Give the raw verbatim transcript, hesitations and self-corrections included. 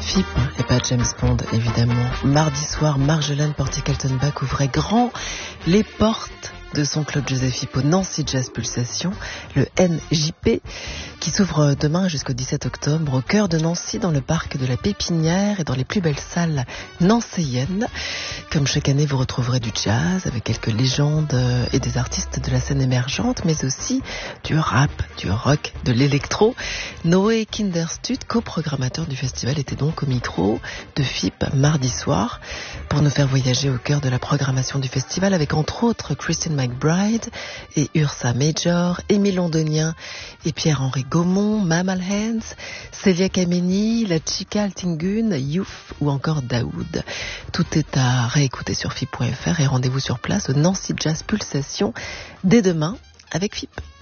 F I P et pas James Bond, évidemment. Mardi soir, Marjolaine Portier-Kaltenbach ouvrait grand les portes de son Claude Joseph Hippo Nancy Jazz Pulsation, le N J P, qui s'ouvre demain jusqu'au dix-sept octobre au cœur de Nancy, dans le parc de la Pépinière et dans les plus belles salles nancéennes. Comme chaque année, vous retrouverez du jazz avec quelques légendes et des artistes de la scène émergente, mais aussi du rap, du rock, de l'électro. Noé Kinderstut, coprogrammateur du festival, était donc au micro de F I P mardi soir pour nous faire voyager au cœur de la programmation du festival avec entre autres Christine McBride et Ursa Major, Émile Londonien et Pierre-Henri Gaumont, Mamal Hands, Célia Kameni, La Chica Altingun, Youf ou encore Daoud. Tout est à réécouter sur F I P point F R et rendez-vous sur place au Nancy Jazz Pulsation dès demain avec F I P.